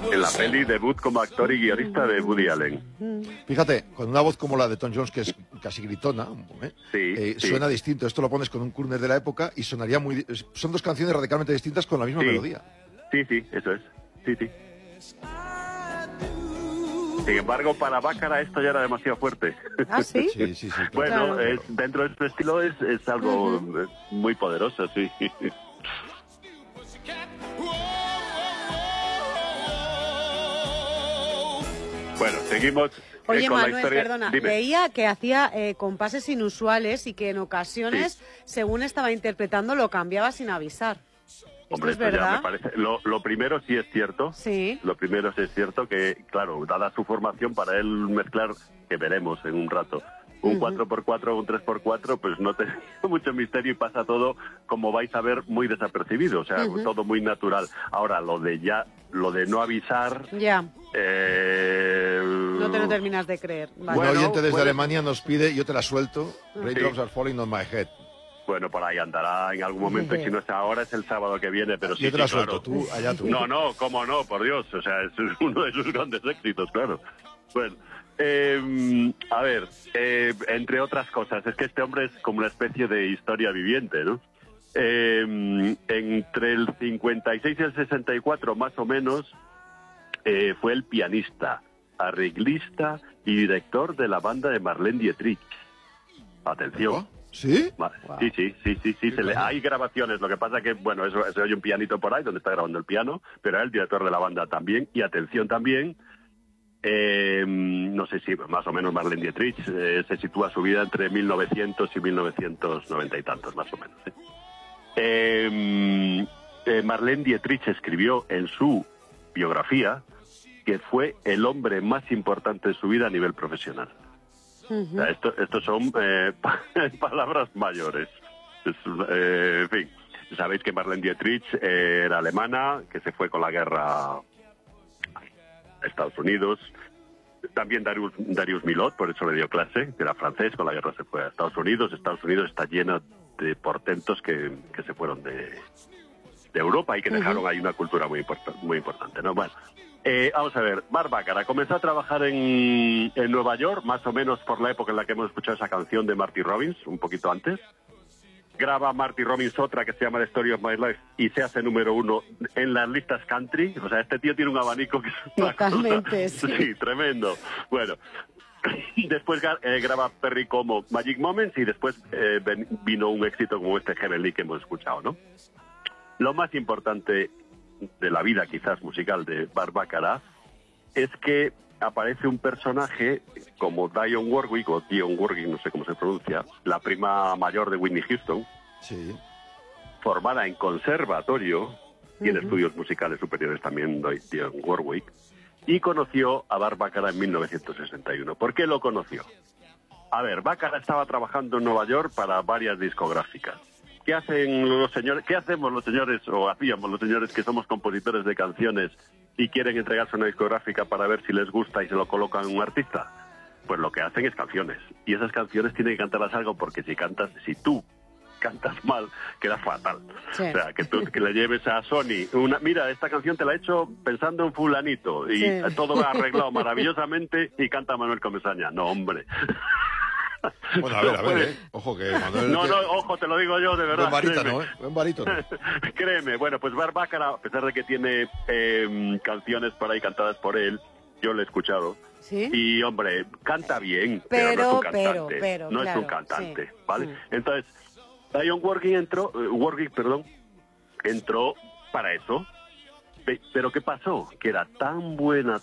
En la peli debut como actor y guionista de Woody Allen. Fíjate, con una voz como la de Tom Jones, que es casi gritona, Sí. suena distinto. Esto lo pones con un crooner de la época y sonaría muy... Son dos canciones radicalmente distintas con la misma melodía. Sí, eso es. Sí. Sin embargo, para Bácara esto ya era demasiado fuerte. ¿Ah, sí? Sí. Bueno, claro. dentro de este estilo es algo muy poderoso, sí. Bueno, seguimos Oye, con Manuel, la historia. perdona, Dime. leía que hacía compases inusuales y que en ocasiones, según estaba interpretando, lo cambiaba sin avisar. Hombre, ¿Esto es esto ya verdad? me parece... Lo primero sí es cierto. Sí. Lo primero sí es cierto que, claro, dada su formación, para él mezclar, que veremos en un rato, un 4x4 o un 3x4, pues no tiene mucho misterio y pasa todo, como vais a ver, muy desapercibido. O sea, todo muy natural. Ahora, lo de no avisar... Ya. No te lo terminas de creer. Vale. Un oyente desde Alemania nos pide, yo te la suelto, Raindrops Are Falling on My Head. Bueno, por ahí andará en algún momento, y si no es ahora, es el sábado que viene, pero sí, yo te la claro. suelto, tú, allá tú. No, cómo no, por Dios, o sea, es uno de sus grandes éxitos, claro. Bueno, a ver, entre otras cosas, es que este hombre es como una especie de historia viviente, ¿no? Entre el 56 y el 64, más o menos, fue el pianista, arreglista y director de la banda de Marlene Dietrich. Atención. ¿Sí? Sí. Hay grabaciones, lo que pasa que, bueno, se oye un pianito por ahí donde está grabando el piano, pero era el director de la banda también. Y atención también, no sé si más o menos Marlene Dietrich se sitúa su vida entre 1900 y 1990 y tantos, más o menos. Marlene Dietrich escribió en su biografía que fue el hombre más importante de su vida a nivel profesional. O sea, estos son palabras mayores. En fin, sabéis que Marlene Dietrich era alemana, que se fue con la guerra a Estados Unidos. También Darius Milhaud, por eso le dio clase, que era francés, con la guerra se fue a Estados Unidos. Estados Unidos está lleno de portentos que se fueron de Europa y que dejaron ahí una cultura muy importante, ¿no? Bueno, vamos a ver, Bart Bacharach comenzó a trabajar en Nueva York, más o menos por la época en la que hemos escuchado esa canción de Marty Robbins, un poquito antes. Graba Marty Robbins otra que se llama The Story of My Life y se hace número 1 en las listas country. O sea, este tío tiene un abanico que es una Totalmente, cosa... sí. Sí, tremendo. Bueno, después graba Perry como Magic Moments y después vino un éxito como este Heavenly que hemos escuchado, ¿no? Lo más importante de la vida, quizás, musical de Bart Bacharach es que aparece un personaje como Dionne Warwick, o Dionne Warwick, no sé cómo se pronuncia, la prima mayor de Whitney Houston, formada en conservatorio y en estudios musicales superiores también Dionne Warwick, y conoció a Bart Bacharach en 1961. ¿Por qué lo conoció? A ver, Bacharach estaba trabajando en Nueva York para varias discográficas. ¿Qué hacen los señores? ¿Qué hacemos los señores, o hacíamos los señores que somos compositores de canciones y quieren entregarse a una discográfica para ver si les gusta y se lo colocan a un artista? Pues lo que hacen es canciones. Y esas canciones tienen que cantarlas algo, porque si tú cantas mal, queda fatal. Sí. O sea, que le lleves a Sony mira, esta canción te la he hecho pensando en fulanito y todo va arreglado maravillosamente y canta Manuel Comesaña. No, hombre. Bueno, a ver, ojo que Manuel... No, ojo, te lo digo yo, de verdad. Buen barítono, Créeme, bueno, pues Bart Bacharach, a pesar de que tiene canciones por ahí cantadas por él, yo lo he escuchado. ¿Sí? Y, hombre, canta bien, pero no es un cantante. No claro, es un cantante, sí. ¿vale? Entonces, Dionne Warwick entró para eso. Pero ¿qué pasó? Que era tan buena,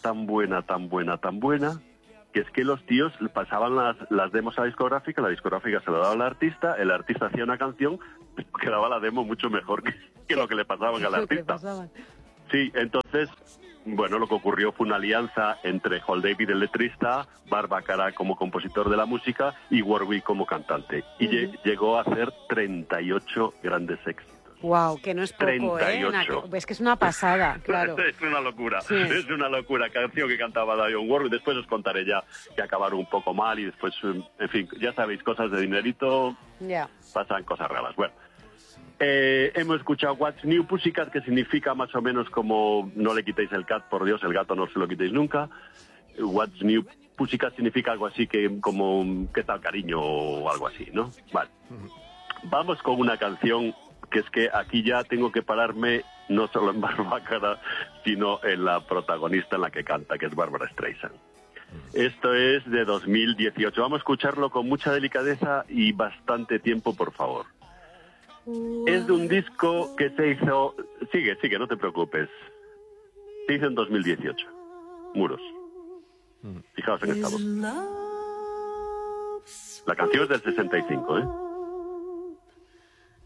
que es que los tíos pasaban las demos a la discográfica se lo daba al artista, el artista hacía una canción, quedaba la demo mucho mejor que lo que le pasaban al artista. Sí, entonces, bueno, lo que ocurrió fue una alianza entre Hal David, el letrista, Bart Bacharach como compositor de la música y Warwick como cantante. Y llegó a hacer 38 grandes éxitos. Wow, que no es poco, 38. Es que es una pasada, claro. Es una locura, sí. Es una locura. Canción que cantaba Dionne Warwick. Después os contaré ya que acabaron un poco mal y después, en fin, ya sabéis, cosas de dinerito, pasan cosas raras. Bueno, Hemos escuchado What's New Pussycat, que significa más o menos como no le quitéis el cat, por Dios, el gato no se lo quitéis nunca. What's New Pussycat significa algo así que como ¿qué tal cariño? O algo así, ¿no? Vale. Vamos con una canción que es que aquí ya tengo que pararme no solo en Barbácara, sino en la protagonista en la que canta, que es Barbra Streisand. Esto es de 2018. Vamos a escucharlo con mucha delicadeza y bastante tiempo, por favor. Es de un disco que se hizo... Sigue, no te preocupes. Se hizo en 2018. Muros. Fijaos en esta voz. La canción es del 65, ¿eh?